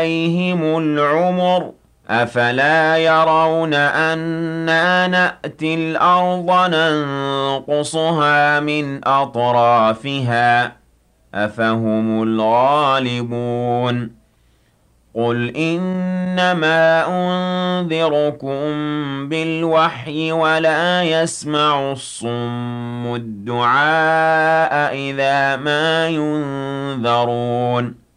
عليهم العمر أفلا يرون أنا نأتي الأرض ننقصها من أطرافها أفهم الغالبون قل إنما أنذركم بالوحي ولا يسمع الصم الدعاء إذا ما ينذرون